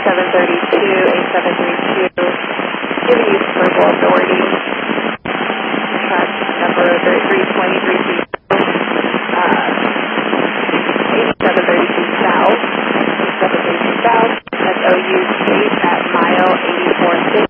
8732, giving you verbal authority. Track number 3323, 8732 South, 8732 South, that's OU State at mile 8460.